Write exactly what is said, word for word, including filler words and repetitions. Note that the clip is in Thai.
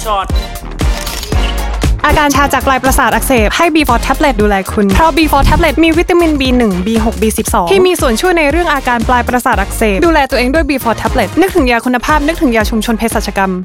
ช็อตอาการชาจากปลายประสาทอักเสบให้ บี โฟร์ Tablet ดูแลคุณเพราะ บี โฟร์ Tablet มีวิตามิน บี หนึ่ง บี หก บี สิบสอง ที่มีส่วนช่วยในเรื่องอาการปลายประสาทอักเสบดูแลตัวเองด้วย บี โฟร์ Tablet นึกถึงยาคุณภาพนึกถึงยาชุมชนเภสัชกรรม